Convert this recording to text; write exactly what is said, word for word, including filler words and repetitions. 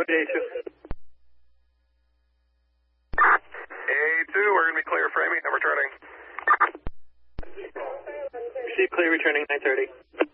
Roger, A two. A two, we're going to be clear framing and returning. Receive clear returning nine thirty.